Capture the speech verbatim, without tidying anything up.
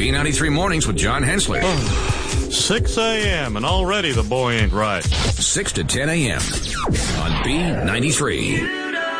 B ninety-three Mornings with John Hensler. six a.m. and already the boy ain't right. six to ten a.m. on B ninety-three.